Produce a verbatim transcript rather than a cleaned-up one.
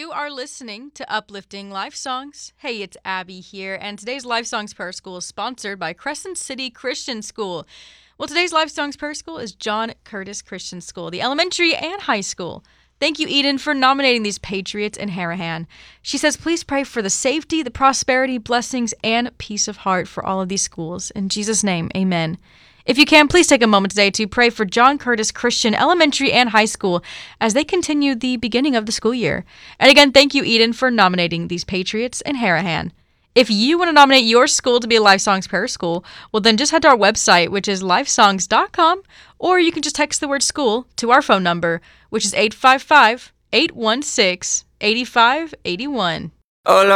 You are listening to Uplifting Life Songs. Hey, it's Abby here, and today's Life Songs Prayer School is sponsored by Crescent City Christian School. Well, today's Life Songs Prayer School is John Curtis Christian School, the elementary and high school. Thank you, Eden, for nominating these Patriots in Harahan. She says, please pray for the safety, the prosperity, blessings, and peace of heart for all of these schools. In Jesus' name, amen. If you can, please take a moment today to pray for John Curtis Christian Elementary and High School as they continue the beginning of the school year. And again, thank you, Eden, for nominating these Patriots in Harahan. If you want to nominate your school to be a Life Songs Prayer School, well then just head to our website, which is lifesongs dot com, or you can just text the word school to our phone number, which is eight five five, eight one six, eight five eight one. Hola.